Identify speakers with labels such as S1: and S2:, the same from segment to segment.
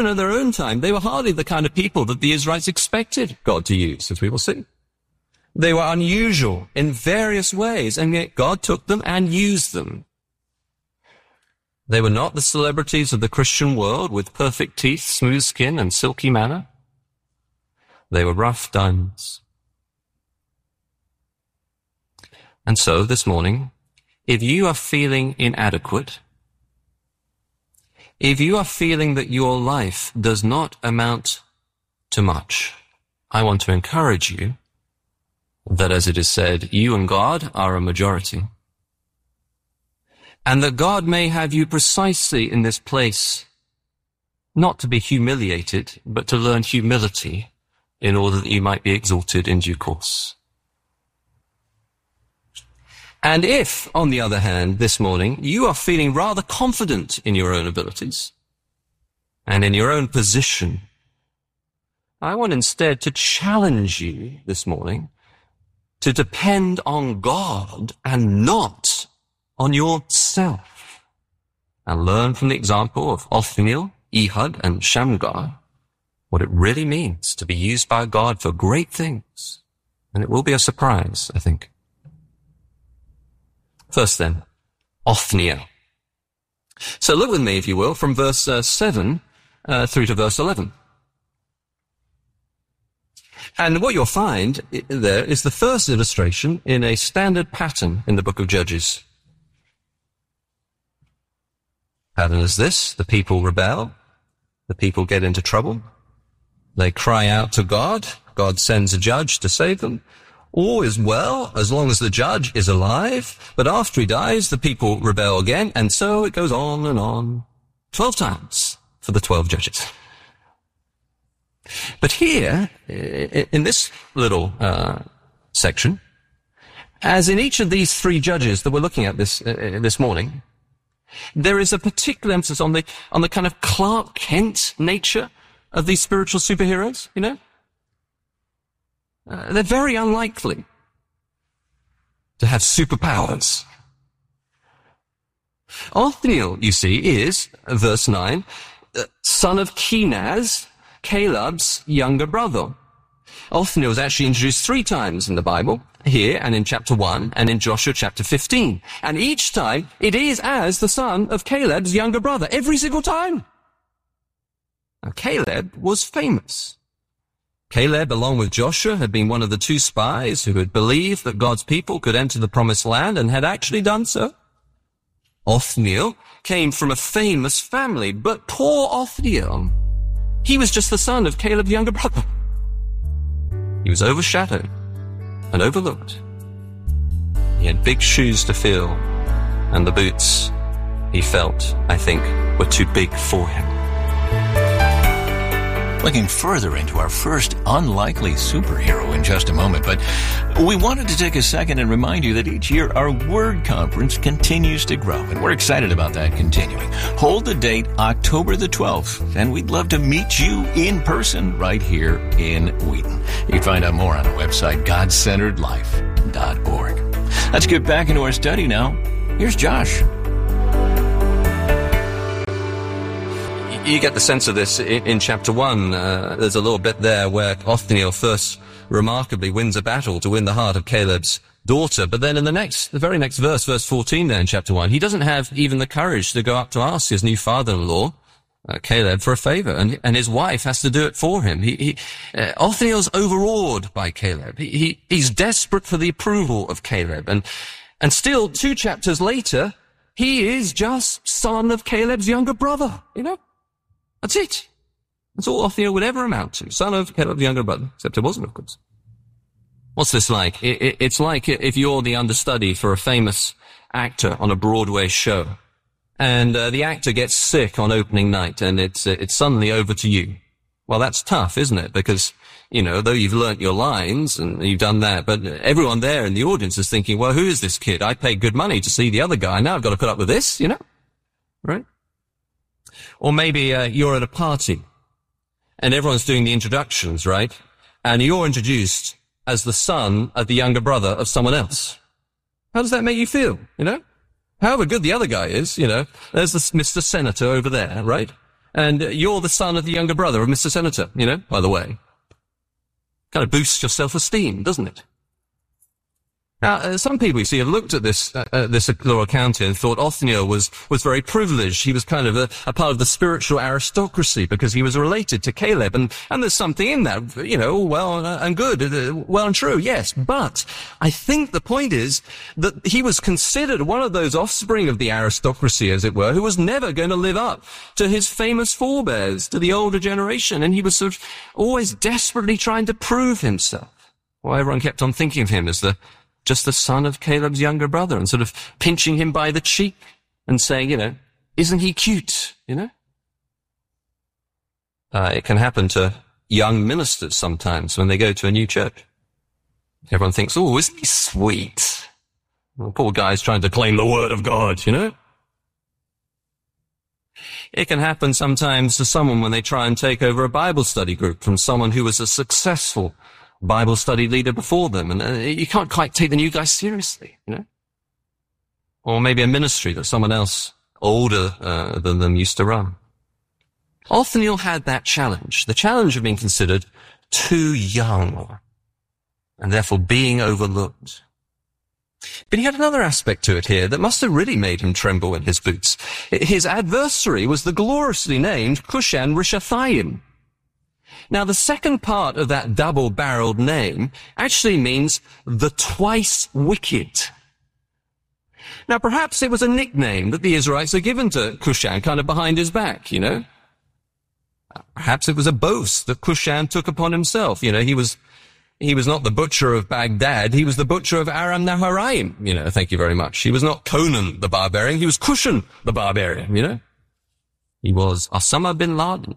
S1: even at their own time, they were hardly the kind of people that the Israelites expected God to use, as we will see. They were unusual in various ways, and yet God took them and used them. They were not the celebrities of the Christian world with perfect teeth, smooth skin, and silky manner. They were rough diamonds. And so, this morning, if you are feeling inadequate, if you are feeling that your life does not amount to much, I want to encourage you that, as it is said, you and God are a majority, and that God may have you precisely in this place, not to be humiliated, but to learn humility in order that you might be exalted in due course. And if, on the other hand, this morning, you are feeling rather confident in your own abilities and in your own position, I want instead to challenge you this morning to depend on God and not on yourself, and learn from the example of Othniel, Ehud, and Shamgar what it really means to be used by God for great things. And it will be a surprise, I think. First then, Othniel. So look with me, if you will, from verse 7 through to verse 11. And what you'll find there is the first illustration in a standard pattern in the book of Judges. Pattern is this: the people rebel, the people get into trouble, they cry out to God, God sends a judge to save them. All is well as long as the judge is alive, but after he dies, the people rebel again, and so it goes on and on, 12 times for the 12 judges. But here, in this little section, as in each of these three judges that we're looking at this morning, there is a particular emphasis on the kind of Clark Kent nature of these spiritual superheroes, you know? They're very unlikely to have superpowers. Othniel, you see, is, verse 9, son of Kenaz, Caleb's younger brother. Othniel is actually introduced 3 times in the Bible, here and in chapter 1 and in Joshua chapter 15. And each time it is as the son of Caleb's younger brother, every single time. Now, Caleb was famous. Caleb, along with Joshua, had been one of the 2 spies who had believed that God's people could enter the promised land and had actually done so. Othniel came from a famous family, but poor Othniel, he was just the son of Caleb's younger brother. He was overshadowed and overlooked. He had big shoes to fill, and the boots, he felt, I think, were too big for him.
S2: Looking further into our first unlikely superhero in just a moment, but we wanted to take a second and remind you that each year our Word Conference continues to grow, and we're excited about that continuing. Hold the date October the 12th, and we'd love to meet you in person right here in Wheaton. You can find out more on our website, godcenteredlife.org. Let's get back into our study now. Here's Josh.
S1: You get the sense of this in chapter 1. There's a little bit there where Othniel first remarkably wins a battle to win the heart of Caleb's daughter. But then in the very next verse, verse 14 there in chapter 1, he doesn't have even the courage to go up to ask his new father-in-law, Caleb, for a favor. And his wife has to do it for him. Othniel's overawed by Caleb. He's desperate for the approval of Caleb. And still 2 chapters later, he is just son of Caleb's younger brother, you know? That's it. That's all Othniel would ever amount to. Son of Caleb's younger brother. Except it wasn't, of course. What's this like? It's like if you're the understudy for a famous actor on a Broadway show, and the actor gets sick on opening night, and it's suddenly over to you. Well, that's tough, isn't it? Because, you know, though you've learnt your lines and you've done that, but everyone there in the audience is thinking, well, who is this kid? I paid good money to see the other guy. Now I've got to put up with this, you know? Right? Or maybe you're at a party and everyone's doing the introductions, right? And you're introduced as the son of the younger brother of someone else. How does that make you feel, you know? However good the other guy is, you know, there's this Mr. Senator over there, right? And you're the son of the younger brother of Mr. Senator, by the way. Kind of boosts your self-esteem, doesn't it? Now, some people, you see, have looked at this little account here and thought Othniel was very privileged. He was kind of a part of the spiritual aristocracy because he was related to Caleb. And there's something in that, well and good, well and true, yes. But I think the point is that he was considered one of those offspring of the aristocracy, as it were, who was never going to live up to his famous forebears, to the older generation. And he was sort of always desperately trying to prove himself. Well, everyone kept on thinking of him as just the son of Caleb's younger brother, and sort of pinching him by the cheek and saying, isn't he cute, It can happen to young ministers sometimes when they go to a new church. Everyone thinks, oh, isn't he sweet? Well, poor guy's trying to claim the word of God, It can happen sometimes to someone when they try and take over a Bible study group from someone who was a successful Bible study leader before them, and you can't quite take the new guy seriously, Or maybe a ministry that someone else older than them used to run. Othniel had that challenge, the challenge of being considered too young, and therefore being overlooked. But he had another aspect to it here that must have really made him tremble in his boots. His adversary was the gloriously named Cushan-Rishathaim. Now, the second part of that double-barreled name actually means the twice wicked. Now, perhaps it was a nickname that the Israelites had given to Cushan, kind of behind his back, Perhaps it was a boast that Cushan took upon himself. He was not the butcher of Baghdad. He was the butcher of Aram Naharaim. Thank you very much. He was not Conan the barbarian. He was Cushan the barbarian, He was Osama bin Laden.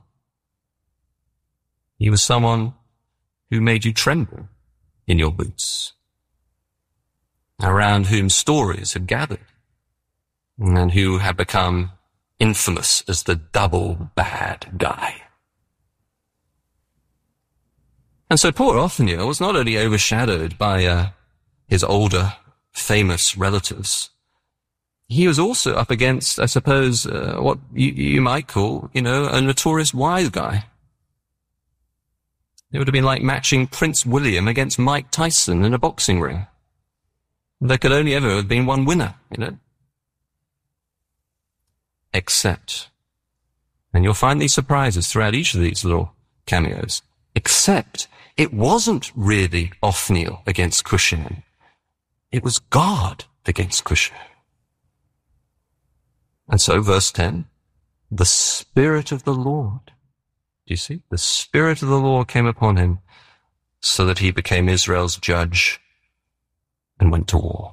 S1: He was someone who made you tremble in your boots, around whom stories had gathered, and who had become infamous as the double bad guy. And so poor Othniel was not only overshadowed by his older, famous relatives, he was also up against, I suppose, what you might call, a notorious wise guy. It would have been like matching Prince William against Mike Tyson in a boxing ring. There could only ever have been one winner, Except, and you'll find these surprises throughout each of these little cameos, except it wasn't really Othniel against Cushan. It was God against Cushan. And so, verse 10, the Spirit of the Lord. Do you see? The Spirit of the Lord came upon him so that he became Israel's judge and went to war.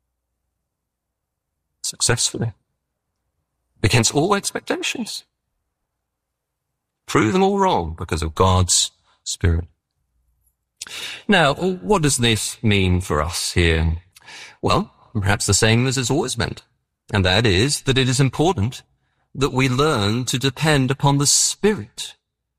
S1: Successfully. Against all expectations. Prove them all wrong because of God's Spirit. Now, what does this mean for us here? Well, perhaps the same as it's always meant. And that is that it is important that we learn to depend upon the Spirit.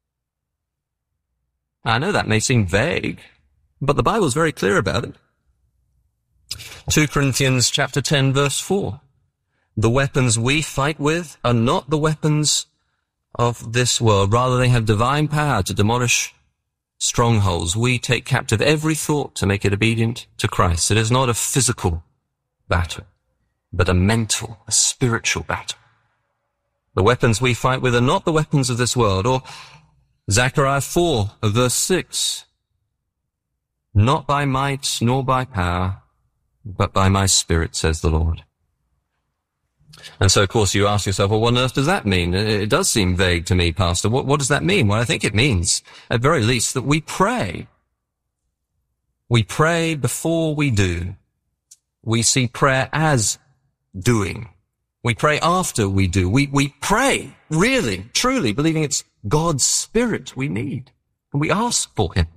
S1: I know that may seem vague, but the Bible is very clear about it. 2 Corinthians chapter 10, verse 4. The weapons we fight with are not the weapons of this world. Rather, they have divine power to demolish strongholds. We take captive every thought to make it obedient to Christ. It is not a physical battle, but a mental, a spiritual battle. The weapons we fight with are not the weapons of this world. Or Zechariah 4, verse 6. Not by might nor by power, but by my Spirit, says the Lord. And so, of course, you ask yourself, well, what on earth does that mean? It does seem vague to me, Pastor. What does that mean? Well, I think it means, at very least, that we pray. We pray before we do. We see prayer as doing. We pray after we do. We pray, really, truly, believing it's God's Spirit we need. And we ask for Him.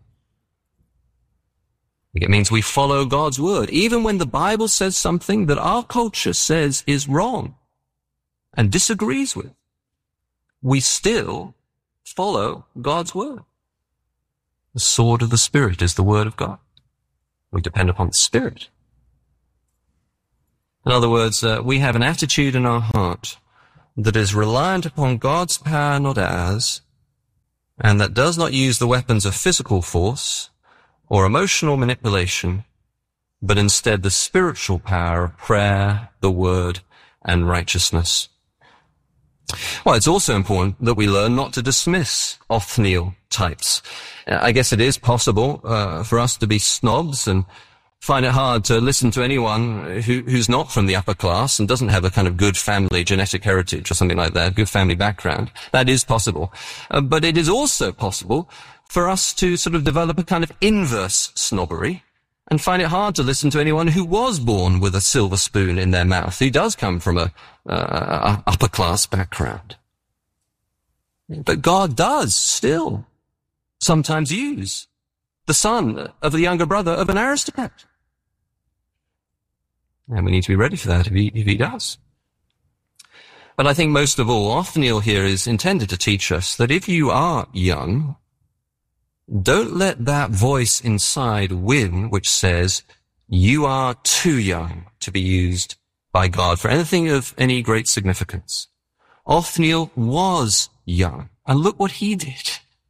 S1: It means we follow God's word, even when the Bible says something that our culture says is wrong and disagrees with. We still follow God's word. The sword of the Spirit is the word of God. We depend upon the Spirit. In other words, we have an attitude in our heart that is reliant upon God's power, not ours, and that does not use the weapons of physical force or emotional manipulation, but instead the spiritual power of prayer, the word, and righteousness. Well, it's also important that we learn not to dismiss Othniel types. I guess it is possible for us to be snobs and find it hard to listen to anyone who's not from the upper class and doesn't have a kind of good family genetic heritage or something like that, good family background. That is possible. But it is also possible for us to sort of develop a kind of inverse snobbery and find it hard to listen to anyone who was born with a silver spoon in their mouth, who does come from a upper class background. But God does still sometimes use the son of the younger brother of an aristocrat. And we need to be ready for that if he does. But I think most of all, Othniel here is intended to teach us that if you are young, don't let that voice inside win which says you are too young to be used by God for anything of any great significance. Othniel was young, and look what he did.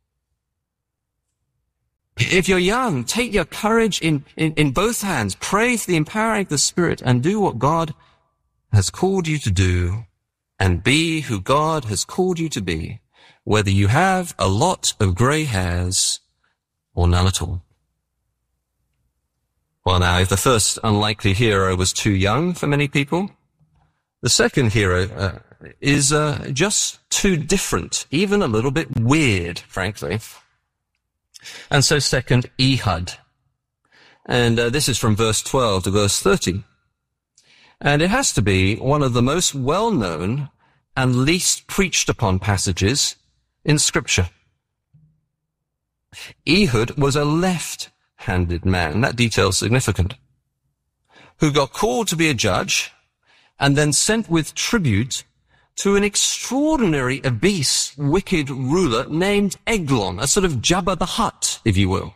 S1: If you're young, take your courage in both hands, pray for the empowering of the Spirit, and do what God has called you to do, and be who God has called you to be, whether you have a lot of grey hairs or none at all. Well, now, if the first unlikely hero was too young for many people, the second hero is just too different, even a little bit weird, frankly. And so second, Ehud. And this is from verse 12 to verse 30. And it has to be one of the most well-known and least preached upon passages in Scripture. Ehud was a left-handed man, that detail's significant, who got called to be a judge and then sent with tribute to an extraordinary, obese, wicked ruler named Eglon, a sort of Jabba the Hutt, if you will.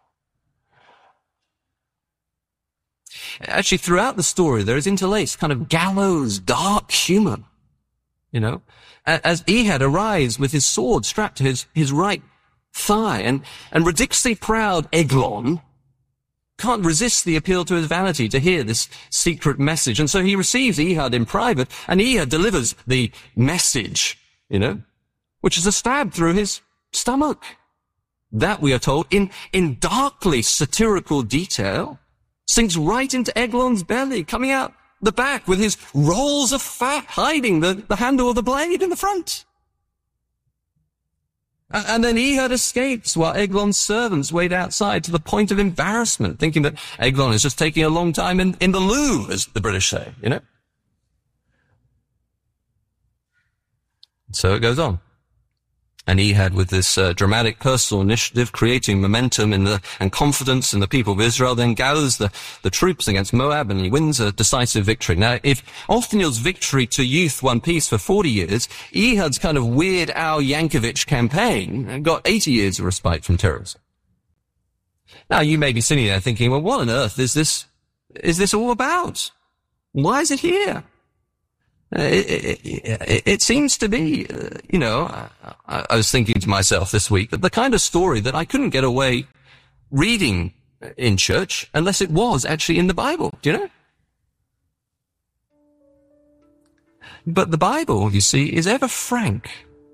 S1: Actually, throughout the story, there is interlaced kind of gallows, dark humor, you know, as Ehud arrives with his sword strapped to his right thigh, and ridiculously proud Eglon can't resist the appeal to his vanity to hear this secret message. And so he receives Ehud in private, and Ehud delivers the message, you know, which is a stab through his stomach. That, we are told, in darkly satirical detail, sinks right into Eglon's belly, coming out the back with his rolls of fat hiding the handle of the blade in the front. And then Ehud escapes while Eglon's servants wait outside to the point of embarrassment, thinking that Eglon is just taking a long time in the loo, as the British say, you know. So it goes on. And Ehud, with this dramatic personal initiative, creating momentum and confidence in the people of Israel, then gathers the troops against Moab, and he wins a decisive victory. Now, if Othniel's victory to youth won peace for 40 years, Ehud's kind of Weird Al Yankovic campaign got 80 years of respite from terrorism. Now, you may be sitting there thinking, well, what on earth is this all about? Why is it here? It seems to be, you know, I was thinking to myself this week that the kind of story that I couldn't get away reading in church unless it was actually in the Bible, do you know? But the Bible, you see, is ever frank.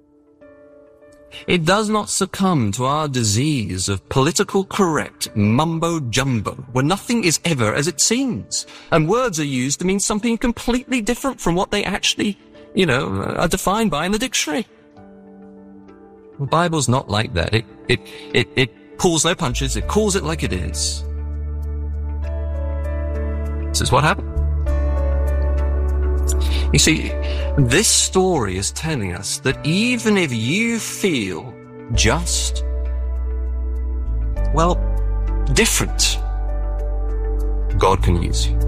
S1: It does not succumb to our disease of political correct mumbo-jumbo, where nothing is ever as it seems, and words are used to mean something completely different from what they actually, you know, are defined by in the dictionary. The Bible's not like that. It pulls no punches. It calls it like it is. This is what happened. You see, this story is telling us that even if you feel just, well, different, God can use you.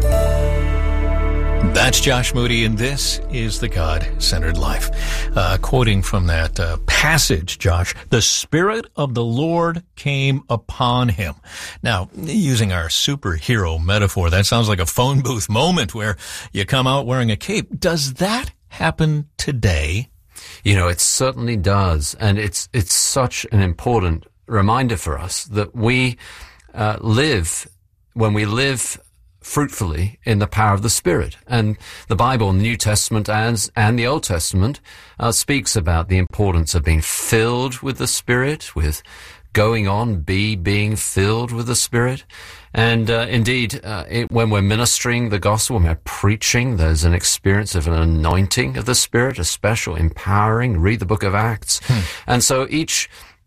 S2: That's Josh Moody, and this is The God-Centered Life. Quoting from that passage, Josh, the Spirit of the Lord came upon him. Now, using our superhero metaphor, that sounds like a phone booth moment where you come out wearing a cape. Does that happen today?
S1: You know, it certainly does. And it's such an important reminder for us that we when we live fruitfully in the power of the Spirit. And the Bible, the New Testament and the Old Testament, speaks about the importance of being filled with the Spirit, with going on, being filled with the Spirit. And indeed, when we're ministering the gospel, when we're preaching, there's an experience of an anointing of the Spirit, a special empowering. Read the book of Acts. And so each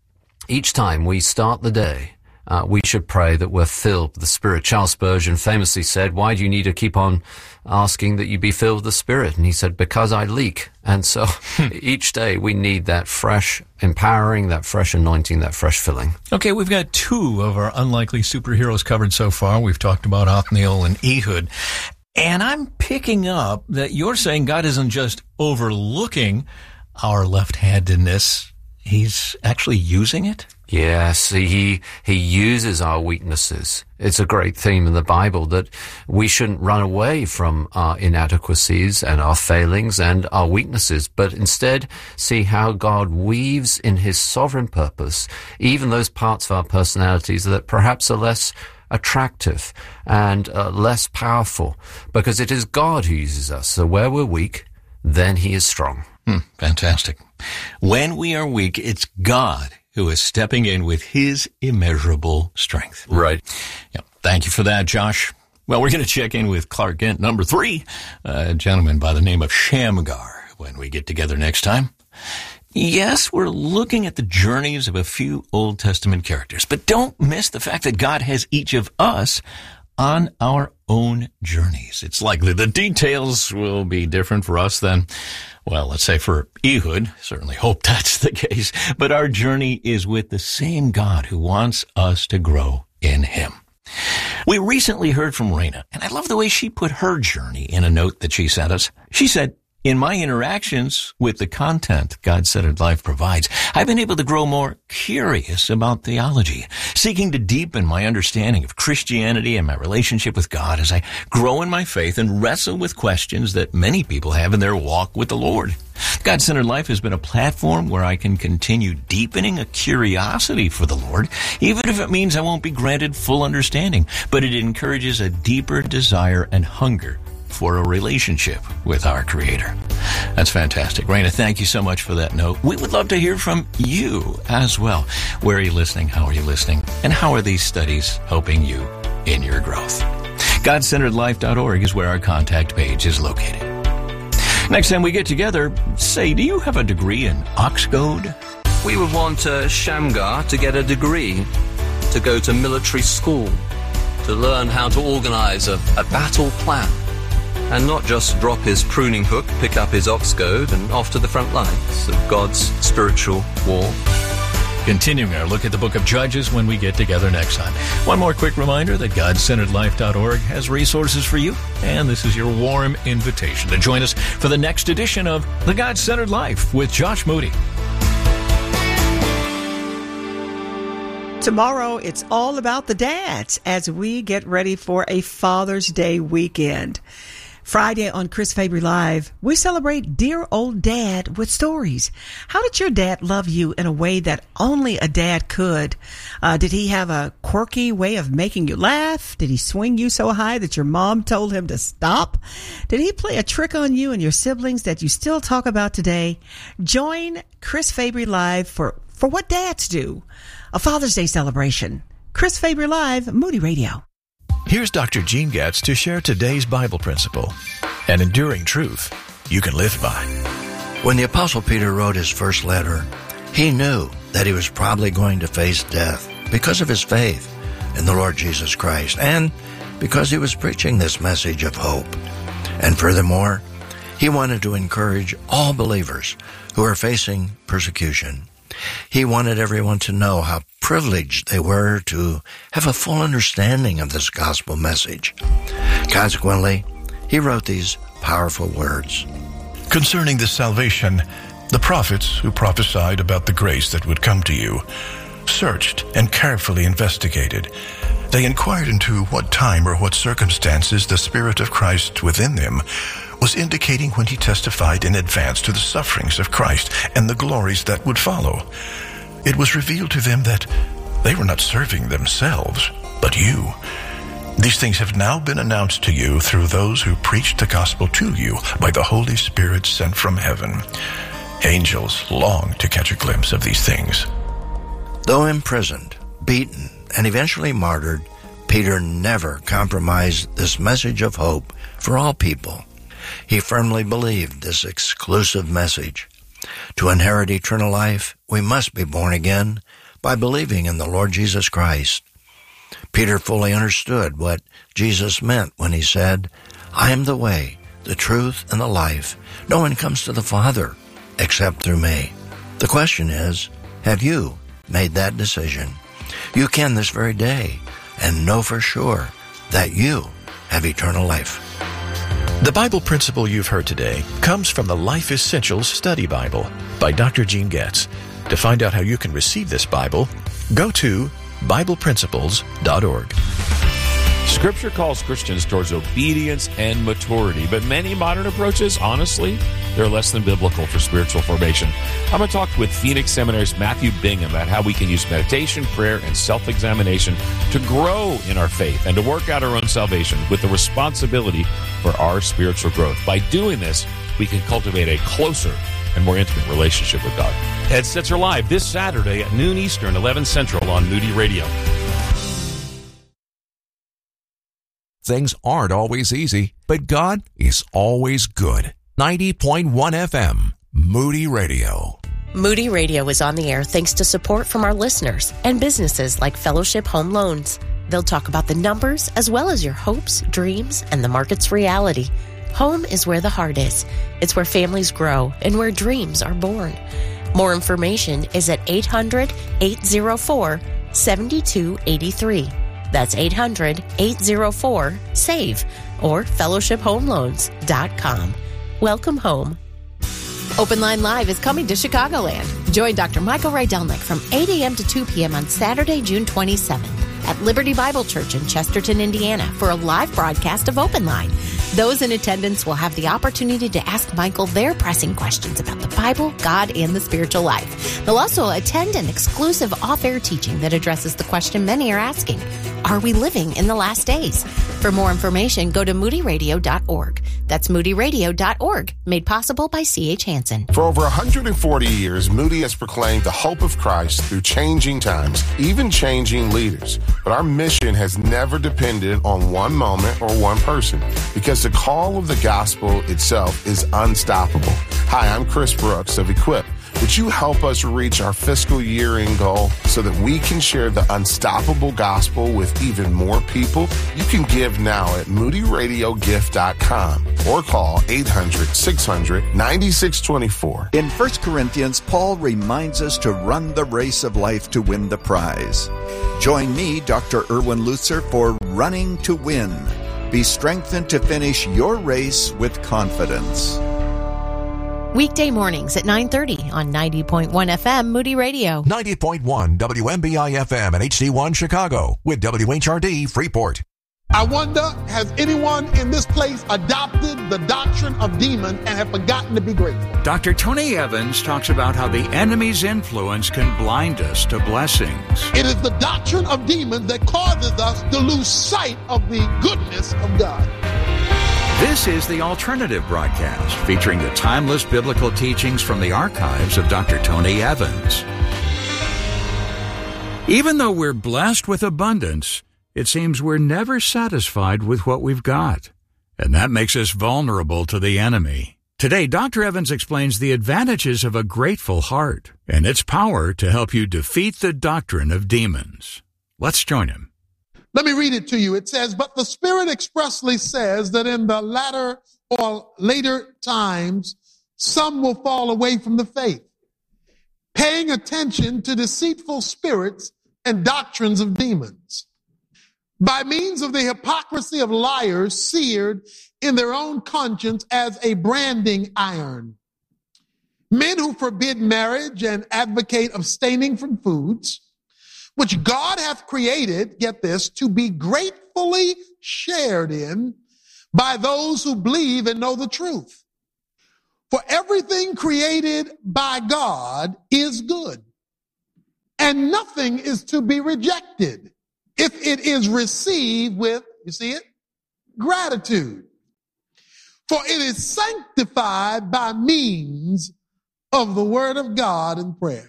S1: time we start the day, we should pray that we're filled with the Spirit. Charles Spurgeon famously said, "Why do you need to keep on asking that you be filled with the Spirit?" And he said, "Because I leak." And so each day we need that fresh empowering, that fresh anointing, that fresh filling.
S2: Okay, we've got two of our unlikely superheroes covered so far. We've talked about Othniel and Ehud. And I'm picking up that you're saying God isn't just overlooking our left-handedness. He's actually using it?
S1: Yes, he uses our weaknesses. It's a great theme in the Bible that we shouldn't run away from our inadequacies and our failings and our weaknesses, but instead see how God weaves in his sovereign purpose even those parts of our personalities that perhaps are less attractive and less powerful, because it is God who uses us. So where we're weak, then he is strong.
S2: Fantastic. When we are weak, it's God who is stepping in with his immeasurable strength.
S1: Right.
S2: Yeah. Thank you for that, Josh. Well, we're going to check in with Clark Kent, number 3, a gentleman by the name of Shamgar, when we get together next time. Yes, we're looking at the journeys of a few Old Testament characters, but don't miss the fact that God has each of us on our own journeys. It's likely the details will be different for us than, well, let's say for Ehud. Certainly hope that's the case. But our journey is with the same God who wants us to grow in him. We recently heard from Raina, and I love the way she put her journey in a note that she sent us. She said, "In my interactions with the content God-centered life provides, I've been able to grow more curious about theology, seeking to deepen my understanding of Christianity and my relationship with God as I grow in my faith and wrestle with questions that many people have in their walk with the Lord. God-centered life has been a platform where I can continue deepening a curiosity for the Lord, even if it means I won't be granted full understanding, but it encourages a deeper desire and hunger for a relationship with our Creator." That's fantastic. Raina, thank you so much for that note. We would love to hear from you as well. Where are you listening? How are you listening? And how are these studies helping you in your growth? GodCenteredLife.org is where our contact page is located. Next time we get together, say, do you have a degree in Oxcode?
S1: We would want Shamgar to get a degree, to go to military school, to learn how to organize a battle plan, and not just drop his pruning hook, pick up his ox goad, and off to the front lines of God's spiritual war.
S2: Continuing our look at the book of Judges when we get together next time. One more quick reminder that GodCenteredLife.org has resources for you, and this is your warm invitation to join us for the next edition of The God-Centered Life with Josh Moody.
S3: Tomorrow, it's all about the dads as we get ready for a Father's Day weekend. Friday on Chris Fabry Live, we celebrate Dear Old Dad with stories. How did your dad love you in a way that only a dad could? Did he have a quirky way of making you laugh? Did he swing you so high that your mom told him to stop? Did he play a trick on you and your siblings that you still talk about today? Join Chris Fabry Live for what dads do. A Father's Day celebration. Chris Fabry Live, Moody Radio.
S4: Here's Dr. Gene Getz to share today's Bible principle, an enduring truth you can live by.
S5: When the Apostle Peter wrote his first letter, he knew that he was probably going to face death because of his faith in the Lord Jesus Christ and because he was preaching this message of hope. And furthermore, he wanted to encourage all believers who are facing persecution. He wanted everyone to know how privileged they were to have a full understanding of this gospel message. Consequently, he wrote these powerful words.
S4: Concerning this salvation, the prophets who prophesied about the grace that would come to you searched and carefully investigated. They inquired into what time or what circumstances the Spirit of Christ within them was indicating when he testified in advance to the sufferings of Christ and the glories that would follow. It was revealed to them that they were not serving themselves, but you. These things have now been announced to you through those who preached the gospel to you by the Holy Spirit sent from heaven. Angels long to catch a glimpse of these things.
S5: Though imprisoned, beaten, and eventually martyred, Peter never compromised this message of hope for all people. He firmly believed this exclusive message. To inherit eternal life, we must be born again by believing in the Lord Jesus Christ. Peter fully understood what Jesus meant when he said, "I am the way, the truth, and the life. No one comes to the Father except through me." The question is, have you made that decision? You can this very day and know for sure that you have eternal life.
S6: The Bible principle you've heard today comes from the Life Essentials Study Bible by Dr. Gene Getz. To find out how you can receive this Bible, go to BiblePrinciples.org.
S7: Scripture calls Christians towards obedience and maturity, but many modern approaches, honestly, they're less than biblical for spiritual formation. I'm going to talk with Phoenix Seminary's Matthew Bingham about how we can use meditation, prayer, and self-examination to grow in our faith and to work out our own salvation with the responsibility for our spiritual growth. By doing this, we can cultivate a closer and more intimate relationship with God. Headsets are live this Saturday at noon Eastern, 11 Central on Moody Radio.
S8: Things aren't always easy, but God is always good. 90.1 FM, Moody Radio.
S9: Moody Radio is on the air thanks to support from our listeners and businesses like Fellowship Home Loans. They'll talk about the numbers as well as your hopes, dreams, and the market's reality. Home is where the heart is. It's where families grow and where dreams are born. More information is at 800-804-7283. That's 800-804-SAVE or fellowshiphomeloans.com. Welcome home. Open Line Live is coming to Chicagoland. Join Dr. Michael Rydelnik from 8 a.m. to 2 p.m. on Saturday, June 27th at Liberty Bible Church in Chesterton, Indiana for a live broadcast of Open Line. Those in attendance will have the opportunity to ask Michael their pressing questions about the Bible, God, and the spiritual life. They'll also attend an exclusive off-air teaching that addresses the question many are asking: are we living in the last days? For more information, go to moodyradio.org. That's moodyradio.org, made possible by C.H. Hansen.
S10: For over 140 years, Moody has proclaimed the hope of Christ through changing times, even changing leaders. But our mission has never depended on one moment or one person, because the call of the gospel itself is unstoppable. Hi, I'm Chris Brooks of Equip. Would you help us reach our fiscal year-end goal so that we can share the unstoppable gospel with even more people? You can give now at moodyradiogift.com or call 800-600-9624.
S11: In 1 Corinthians, Paul reminds us to run the race of life to win the prize. Join me, Dr. Erwin Lutzer, for Running to Win. Be strengthened to finish your race with confidence.
S9: Weekday mornings at 9:30 on 90.1 FM Moody Radio.
S8: 90.1 WMBI FM and HD1 Chicago with WHRD Freeport.
S12: I wonder, has anyone in this place adopted the doctrine of demon and have forgotten to be grateful?
S13: Dr. Tony Evans talks about how the enemy's influence can blind us to blessings.
S12: It is the doctrine of demons that causes us to lose sight of the goodness of God.
S13: This is the Alternative Broadcast, featuring the timeless biblical teachings from the archives of Dr. Tony Evans. Even though we're blessed with abundance, it seems we're never satisfied with what we've got, and that makes us vulnerable to the enemy. Today, Dr. Evans explains the advantages of a grateful heart and its power to help you defeat the doctrine of demons. Let's join him.
S12: Let me read it to you. It says, "But the Spirit expressly says that in the latter or later times, some will fall away from the faith, paying attention to deceitful spirits and doctrines of demons, by means of the hypocrisy of liars seared in their own conscience as a branding iron. Men who forbid marriage and advocate abstaining from foods, which God hath created," get this, "to be gratefully shared in by those who believe and know the truth. For everything created by God is good, and nothing is to be rejected if it is received with, you see it, gratitude. For it is sanctified by means of the word of God and prayer.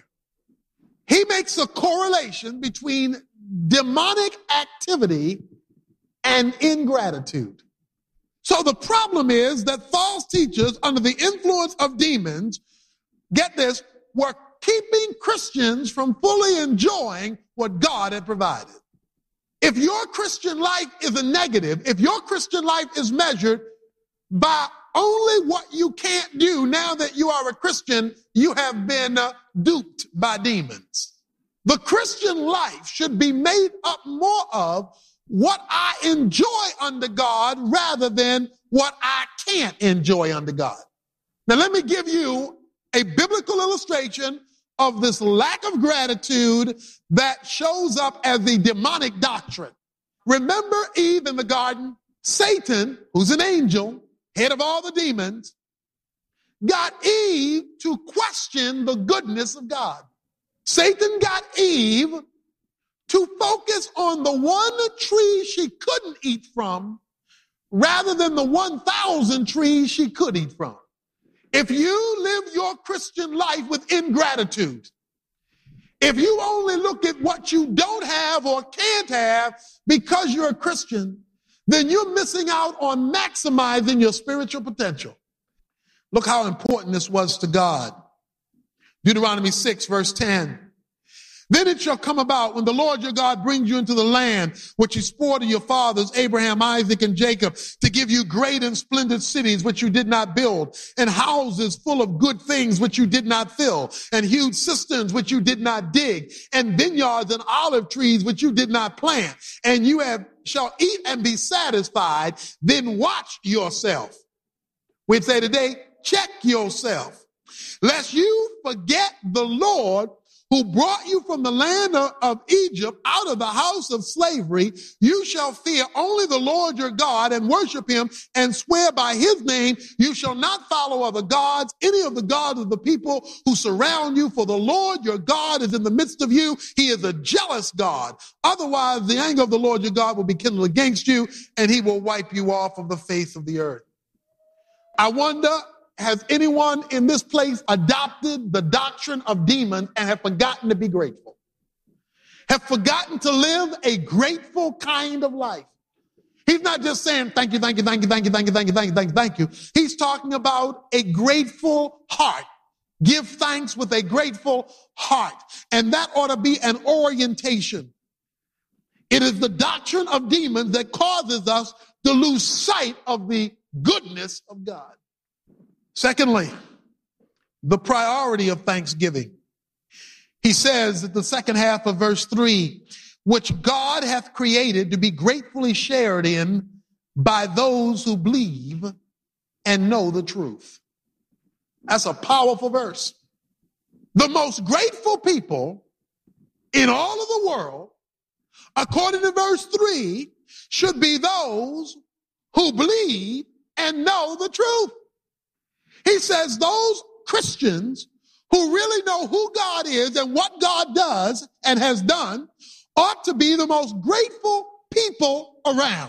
S12: He makes a correlation between demonic activity and ingratitude. So the problem is that false teachers under the influence of demons, get this, were keeping Christians from fully enjoying what God had provided. If your Christian life is a negative, if your Christian life is measured by only what you can't do now that you are a Christian, you have been duped by demons. The Christian life should be made up more of what I enjoy under God rather than what I can't enjoy under God. Now let me give you a biblical illustration of this lack of gratitude that shows up as the demonic doctrine. Remember Eve in the garden? Satan, who's an angel, head of all the demons, got Eve to question the goodness of God. Satan got Eve to focus on the one tree she couldn't eat from rather than the 1,000 trees she could eat from. If you live your Christian life with ingratitude, if you only look at what you don't have or can't have because you're a Christian, then you're missing out on maximizing your spiritual potential. Look how important this was to God. Deuteronomy 6, verse 10. Then it shall come about when the Lord your God brings you into the land which he swore to your fathers, Abraham, Isaac, and Jacob, to give you great and splendid cities which you did not build, and houses full of good things which you did not fill, and huge cisterns which you did not dig, and vineyards and olive trees which you did not plant, and you shall eat and be satisfied. Then watch yourself. We'd say today, check yourself, lest you forget the Lord who brought you from the land of Egypt out of the house of slavery. You shall fear only the Lord your God and worship him and swear by his name. You shall not follow other gods, any of the gods of the people who surround you, for the Lord your God is in the midst of you. He is a jealous God. Otherwise, the anger of the Lord your God will be kindled against you, and he will wipe you off of the face of the earth. I wonder, has anyone in this place adopted the doctrine of demons and have forgotten to be grateful? Have forgotten to live a grateful kind of life? He's not just saying thank you, thank you, thank you, thank you, thank you, thank you, thank you, thank you, thank you. He's talking about a grateful heart. Give thanks with a grateful heart. And that ought to be an orientation. It is the doctrine of demons that causes us to lose sight of the goodness of God. Secondly, the priority of thanksgiving. He says at the second half of verse 3, which God hath created to be gratefully shared in by those who believe and know the truth. That's a powerful verse. The most grateful people in all of the world, according to verse 3, should be those who believe and know the truth. He says those Christians who really know who God is and what God does and has done ought to be the most grateful people around,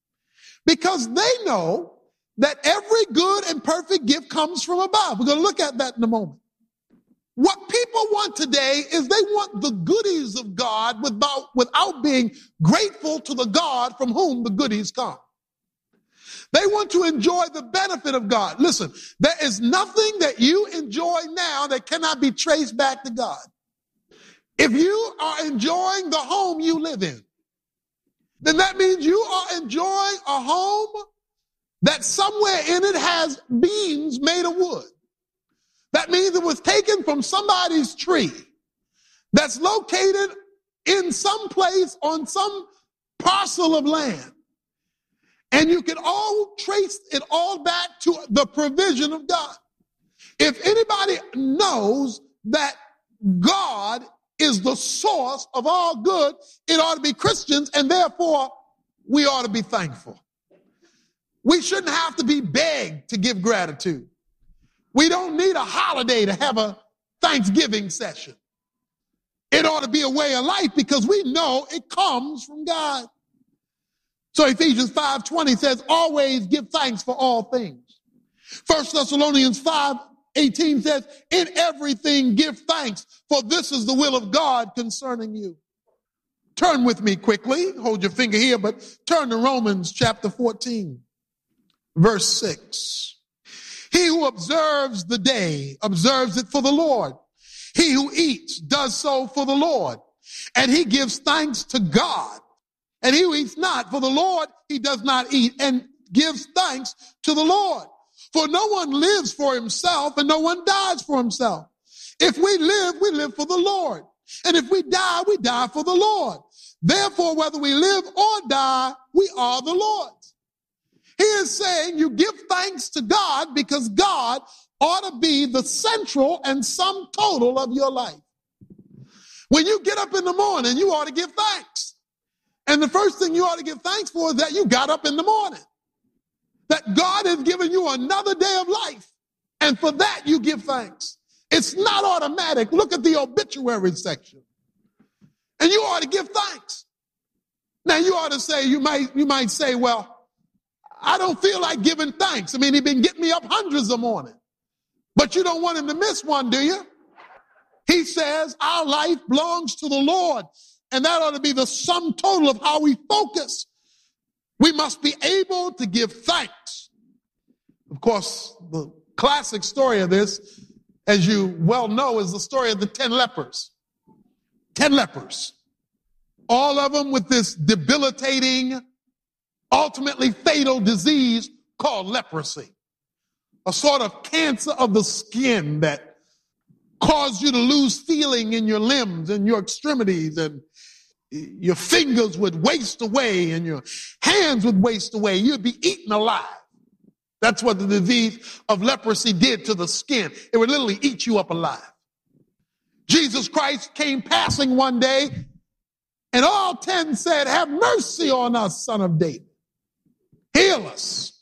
S12: because they know that every good and perfect gift comes from above. We're going to look at that in a moment. What people want today is they want the goodies of God without being grateful to the God from whom the goodies come. They want to enjoy the benefit of God. Listen, there is nothing that you enjoy now that cannot be traced back to God. If you are enjoying the home you live in, then that means you are enjoying a home that somewhere in it has beams made of wood. That means it was taken from somebody's tree that's located in some place on some parcel of land. And you can all trace it all back to the provision of God. If anybody knows that God is the source of all good, it ought to be Christians, and therefore we ought to be thankful. We shouldn't have to be begged to give gratitude. We don't need a holiday to have a Thanksgiving session. It ought to be a way of life because we know it comes from God. So Ephesians 5:20 says, always give thanks for all things. 1 Thessalonians 5:18 says, in everything give thanks, for this is the will of God concerning you. Turn with me quickly. Hold your finger here, but turn to Romans chapter 14, verse 6. He who observes the day observes it for the Lord. He who eats does so for the Lord, and he gives thanks to God. And he who eats not for the Lord, he does not eat, and gives thanks to the Lord. For no one lives for himself, and no one dies for himself. If we live for the Lord. And if we die for the Lord. Therefore, whether we live or die, we are the Lord's. He is saying you give thanks to God because God ought to be the central and sum total of your life. When you get up in the morning, you ought to give thanks. And the first thing you ought to give thanks for is that you got up in the morning. That God has given you another day of life. And for that, you give thanks. It's not automatic. Look at the obituary section. And you ought to give thanks. Now, you ought to say, you might say, well, I don't feel like giving thanks. I mean, he's been getting me up hundreds of mornings. But you don't want him to miss one, do you? He says our life belongs to the Lord. And that ought to be the sum total of how we focus. We must be able to give thanks. Of course, the classic story of this, as you well know, is the story of the 10 lepers. 10 lepers. All of them with this debilitating, ultimately fatal disease called leprosy. A sort of cancer of the skin that caused you to lose feeling in your limbs and your extremities, and your fingers would waste away and your hands would waste away. You'd be eaten alive. That's what the disease of leprosy did to the skin. It would literally eat you up alive. Jesus Christ came passing one day, and all 10 said, have mercy on us, Son of David. Heal us.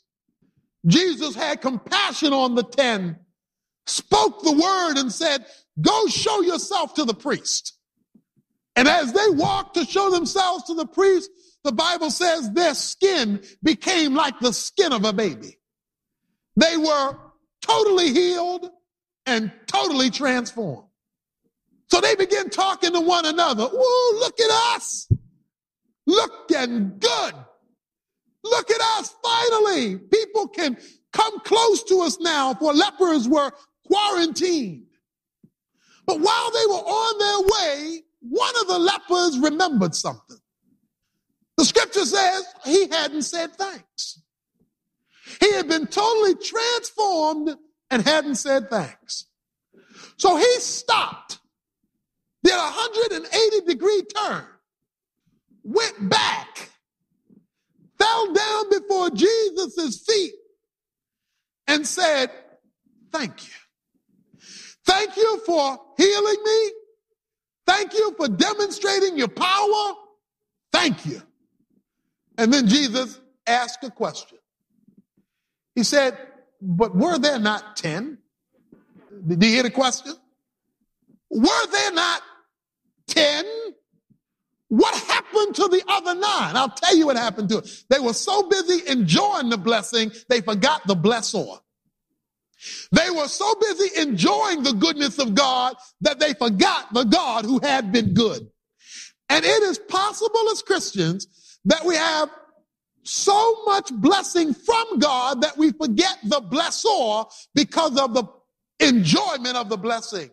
S12: Jesus had compassion on the 10, spoke the word and said, go show yourself to the priest. And as they walked to show themselves to the priest, the Bible says their skin became like the skin of a baby. They were totally healed and totally transformed. So they began talking to one another. Ooh, look at us. Looking good. Look at us, finally. People can come close to us now, for lepers were quarantined. But while they were on their way, one of the lepers remembered something. The scripture says he hadn't said thanks. He had been totally transformed and hadn't said thanks. So he stopped, did a 180-degree turn, went back, fell down before Jesus' feet and said, thank you. Thank you for healing me. Thank you for demonstrating your power. Thank you. And then Jesus asked a question. He said, but were there not 10? Did you hear the question? Were there not 10? What happened to the other 9? I'll tell you what happened to it. They were so busy enjoying the blessing, they forgot the blessor. They were so busy enjoying the goodness of God that they forgot the God who had been good. And it is possible as Christians that we have so much blessing from God that we forget the blessor because of the enjoyment of the blessing.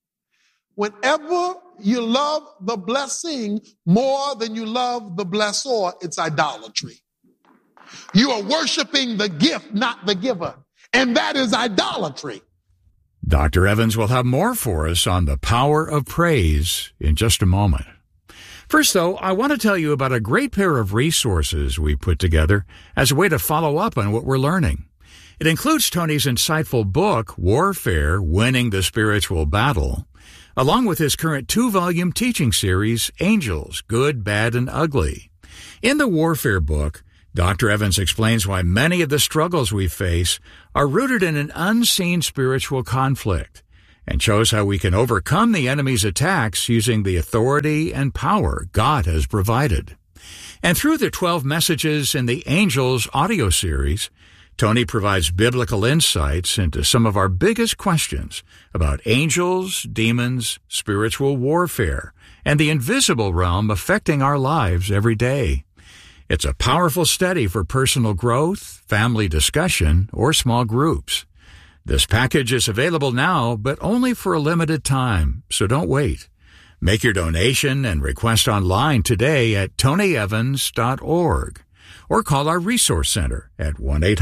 S12: Whenever you love the blessing more than you love the blessor, it's idolatry. You are worshiping the gift, not the giver. And that is idolatry.
S13: Dr. Evans will have more for us on the power of praise in just a moment. First, though, I want to tell you about a great pair of resources we put together as a way to follow up on what we're learning. It includes Tony's insightful book, Warfare, Winning the Spiritual Battle, along with his current 2-volume teaching series, Angels, Good, Bad, and Ugly. In the Warfare book, Dr. Evans explains why many of the struggles we face are rooted in an unseen spiritual conflict, and shows how we can overcome the enemy's attacks using the authority and power God has provided. And through the 12 messages in the Angels audio series, Tony provides biblical insights into some of our biggest questions about angels, demons, spiritual warfare, and the invisible realm affecting our lives every day. It's a powerful study for personal growth, family discussion, or small groups. This package is available now, but only for a limited time, so don't wait. Make your donation and request online today at tonyevans.org, or call our Resource Center at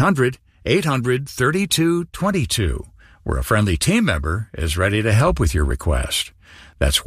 S13: 1-800-800-3222, where a friendly team member is ready to help with your request. That's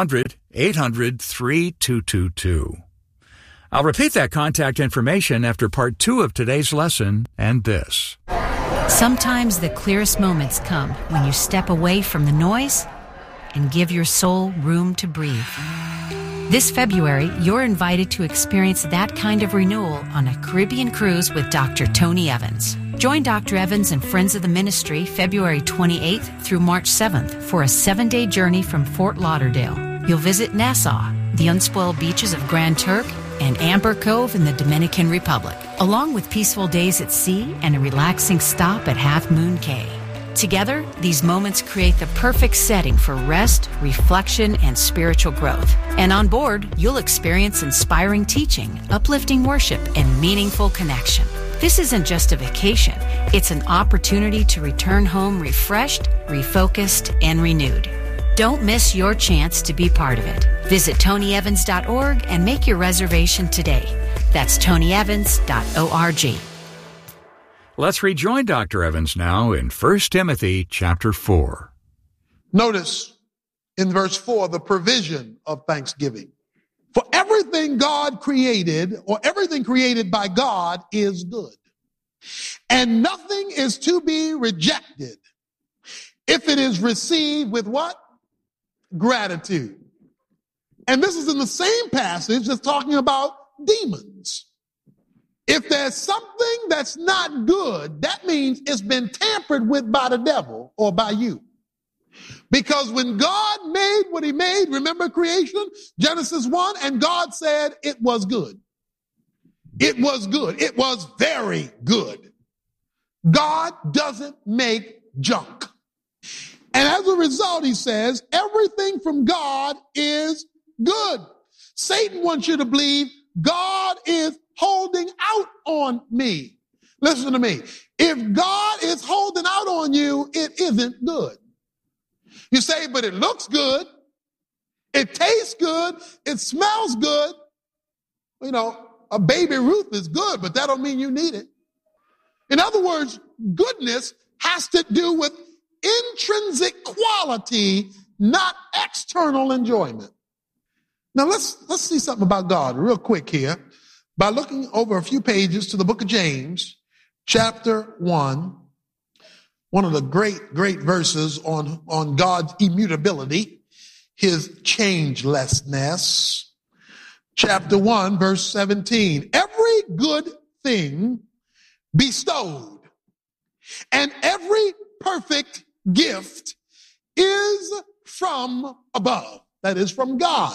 S13: 1-800-800-3222. I'll repeat that contact information after part 2 of today's lesson and this.
S14: Sometimes the clearest moments come when you step away from the noise and give your soul room to breathe. This February, you're invited to experience that kind of renewal on a Caribbean cruise with Dr. Tony Evans. Join Dr. Evans and friends of the ministry February 28th through March 7th for a 7-day journey from Fort Lauderdale. You'll visit Nassau, the unspoiled beaches of Grand Turk, and Amber Cove in the Dominican Republic, along with peaceful days at sea and a relaxing stop at Half Moon Cay. Together, these moments create the perfect setting for rest, reflection, and spiritual growth. And on board, you'll experience inspiring teaching, uplifting worship, and meaningful connection. This isn't just a vacation. It's an opportunity to return home refreshed, refocused, and renewed. Don't miss your chance to be part of it. Visit tonyevans.org and make your reservation today. That's tonyevans.org.
S13: Let's rejoin Dr. Evans now in 1 Timothy chapter 4.
S12: Notice in verse 4 the provision of thanksgiving. For everything God created, or everything created by God, is good. And nothing is to be rejected if it is received with what? Gratitude. And this is in the same passage that's talking about demons. If there's something that's not good, that means it's been tampered with by the devil or by you. Because when God made what he made, remember creation, Genesis 1, and God said it was good. It was good. It was very good. God doesn't make junk. And as a result, he says, everything from God is good. Satan wants you to believe God is holding out on me. Listen to me. If God is holding out on you, it isn't good. You say, but it looks good. It tastes good. It smells good. You know, a Baby Ruth is good, but that don't mean you need it. In other words, goodness has to do with intrinsic quality, not external enjoyment. Now let's see something about God real quick here by looking over a few pages to the book of James, chapter 1, one of the great verses on God's immutability, his changelessness. Chapter 1, verse 17. Every good thing bestowed and every perfect gift is from above. That is from God,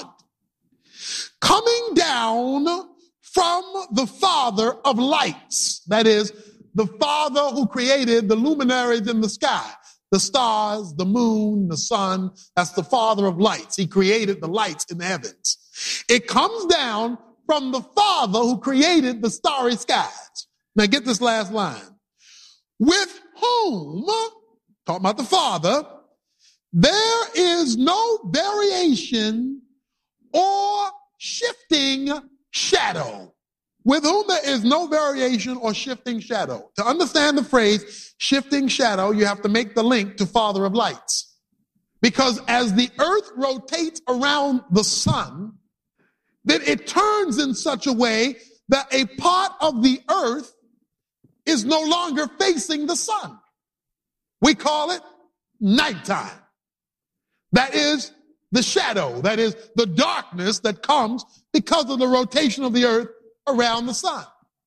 S12: coming down from the Father of lights. That is the Father who created the luminaries in the sky, the stars, the moon, the sun. That's the Father of lights. He created the lights in the heavens. It comes down from the Father who created the starry skies. Now get this last line. With whom, talking about the Father, there is no variation or shifting shadow. With whom there is no variation or shifting shadow. To understand the phrase shifting shadow, you have to make the link to Father of lights. Because as the earth rotates around the sun, then it turns in such a way that a part of the earth is no longer facing the sun. We call it nighttime. That is the shadow. That is the darkness that comes because of the rotation of the earth around the sun.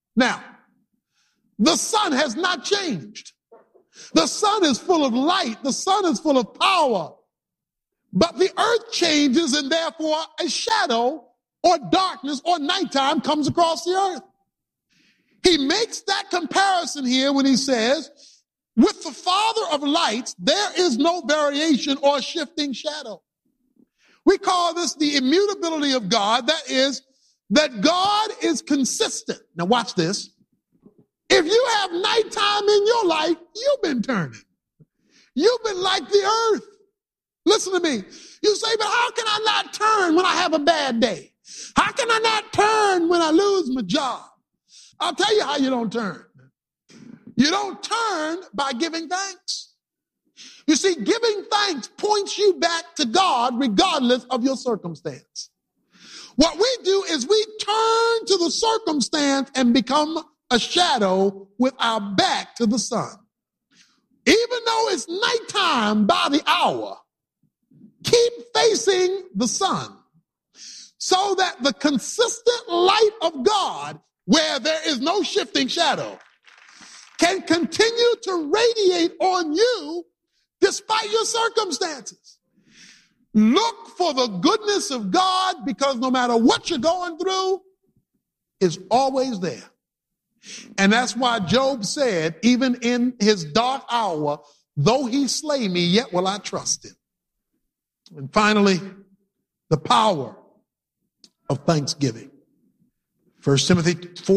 S12: Now, the sun has not changed. The sun is full of light. The sun is full of power. But the earth changes, and therefore a shadow or darkness or nighttime comes across the earth. He makes that comparison here when he says, with the Father of lights, there is no variation or shifting shadow. We call this the immutability of God. That is, that God is consistent. Now watch this. If you have nighttime in your life, you've been turning. You've been like the earth. Listen to me. You say, but how can I not turn when I have a bad day? How can I not turn when I lose my job? I'll tell you how you don't turn. You don't turn by giving thanks. You see, giving thanks points you back to God regardless of your circumstance. What we do is we turn to the circumstance and become a shadow with our back to the sun. Even though it's nighttime by the hour, keep facing the sun so that the consistent light of God, where there is no shifting shadow, can continue to radiate on you despite your circumstances. Look for the goodness of God, because no matter what you're going through, it's always there. And that's why Job said, even in his dark hour, though he slay me, yet will I trust him. And finally, the power of thanksgiving. 1 Timothy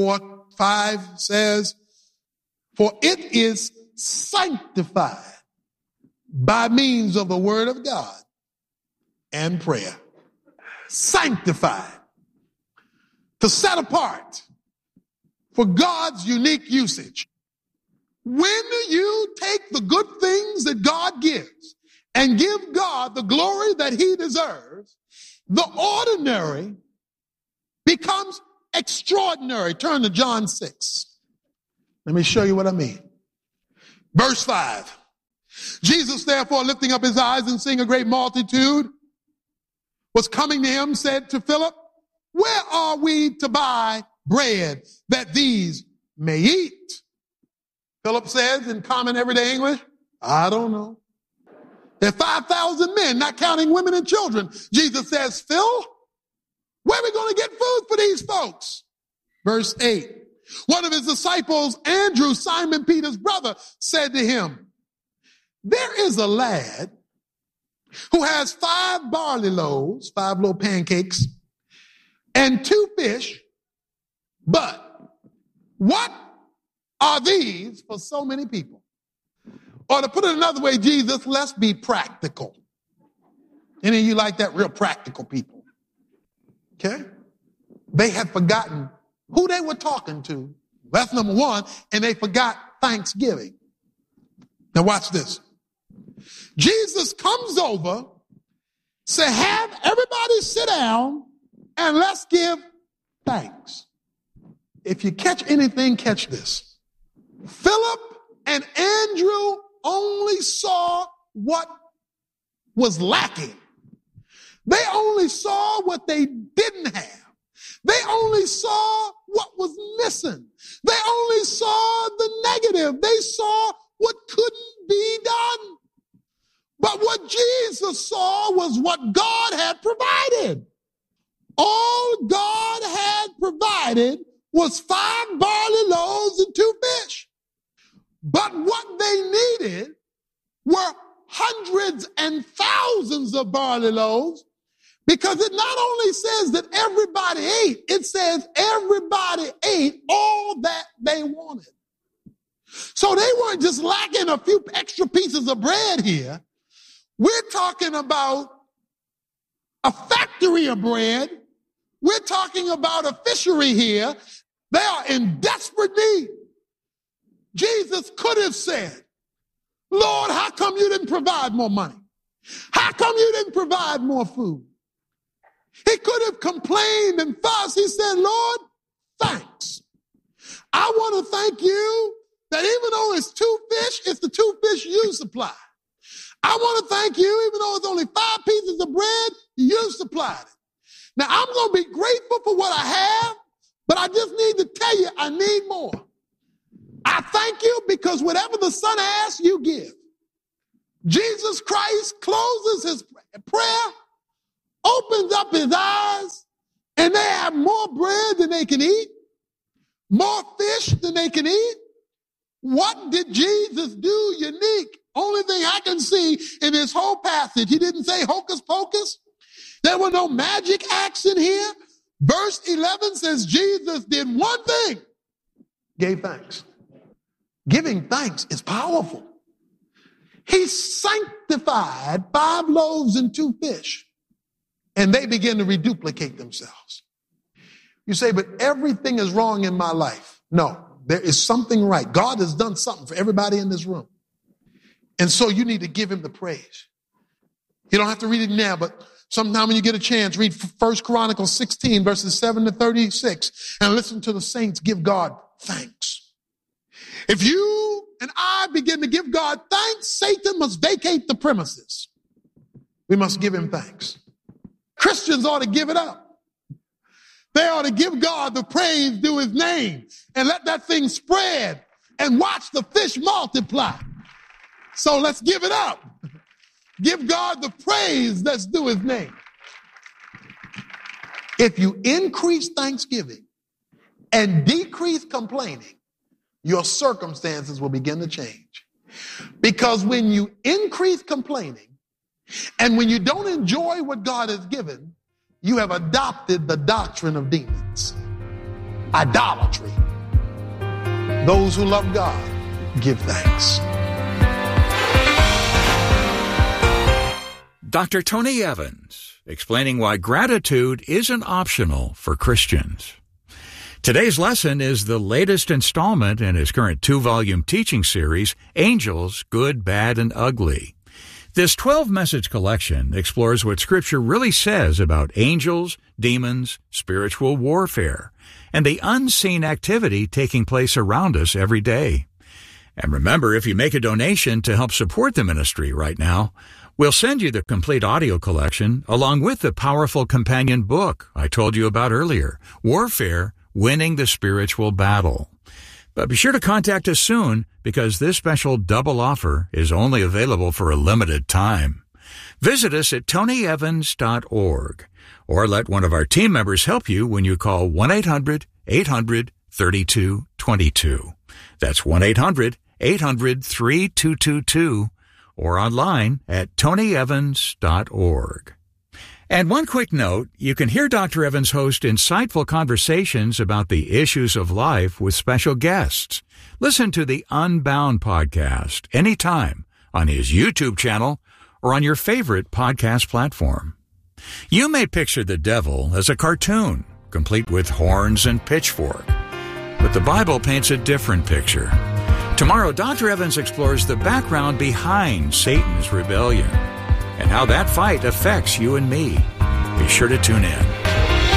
S12: 4:5 says, for it is sanctified by means of the word of God and prayer. Sanctified. To set apart for God's unique usage. When you take the good things that God gives and give God the glory that he deserves, the ordinary becomes extraordinary. Turn to John 6. Let me show you what I mean. Verse 5. Jesus, therefore, lifting up his eyes and seeing a great multitude was coming to him, said to Philip, where are we to buy bread that these may eat? Philip says in common everyday English, I don't know. There are 5,000 men, not counting women and children. Jesus says, Phil, where are we going to get food for these folks? Verse 8. One of his disciples, Andrew, Simon Peter's brother, said to him, there is a lad who has 5 barley loaves, 5 little pancakes, and 2 fish, but what are these for so many people? Or to put it another way, Jesus, let's be practical. Any of you like that? Real practical people. Okay? They had forgotten who they were talking to. That's number one. And they forgot Thanksgiving. Now watch this. Jesus comes over, say, have everybody sit down and let's give thanks. If you catch anything, catch this. Philip and Andrew only saw what was lacking. They only saw what they didn't have. They only saw what was missing. They only saw the negative. They saw what couldn't be done. But what Jesus saw was what God had provided. All God had provided was 5 barley loaves and 2 fish. But what they needed were hundreds and thousands of barley loaves, because it not only says that everybody ate, it says everybody ate all that they wanted. So they weren't just lacking a few extra pieces of bread here. We're talking about a factory of bread. We're talking about a fishery here. They are in desperate need. Jesus could have said, Lord, how come you didn't provide more money? How come you didn't provide more food? He could have complained and fussed. He said, Lord, thanks. I want to thank you that even though it's 2 fish, it's the 2 fish you supply. I want to thank you, even though it's only 5 pieces of bread, you supplied it. Now, I'm going to be grateful for what I have, But I just need to tell you, I need more. I thank you because whatever the Son asks, you give. Jesus Christ closes his prayer, opens up his eyes, and they have more bread than they can eat, more fish than they can eat. What did Jesus do unique? Only thing I can see in this whole passage, he didn't say hocus pocus. There were no magic acts in here. Verse 11 says Jesus did one thing, gave thanks. Giving thanks is powerful. He sanctified 5 loaves and 2 fish, and they began to reduplicate themselves. You say, but everything is wrong in my life. No, there is something right. God has done something for everybody in this room. And so you need to give him the praise. You don't have to read it now, but sometime when you get a chance, read 1 Chronicles 16, verses 7 to 36, and listen to the saints give God thanks. If you and I begin to give God thanks, Satan must vacate the premises. We must give him thanks. Christians ought to give it up. They ought to give God the praise due his name and let that thing spread and watch the fish multiply. So let's give it up. Give God the praise that's due his name. If you increase thanksgiving and decrease complaining, your circumstances will begin to change. Because when you increase complaining and when you don't enjoy what God has given, you have adopted the doctrine of demons. Idolatry. Those who love God give thanks.
S13: Dr. Tony Evans, explaining why gratitude isn't optional for Christians. Today's lesson is the latest installment in his current 2-volume teaching series, Angels, Good, Bad, and Ugly. This 12-message collection explores what Scripture really says about angels, demons, spiritual warfare, and the unseen activity taking place around us every day. And remember, if you make a donation to help support the ministry right now, we'll send you the complete audio collection along with the powerful companion book I told you about earlier, Warfare, Winning the Spiritual Battle. But be sure to contact us soon because this special double offer is only available for a limited time. Visit us at tonyevans.org or let one of our team members help you when you call 1-800-800-3222. That's 1-800-800-3222 or online at tonyevans.org. And one quick note, you can hear Dr. Evans host insightful conversations about the issues of life with special guests. Listen to the Unbound podcast anytime on his YouTube channel or on your favorite podcast platform. You may picture the devil as a cartoon, complete with horns and pitchfork. But the Bible paints a different picture. Tomorrow, Dr. Evans explores the background behind Satan's rebellion and how that fight affects you and me. Be sure to tune in.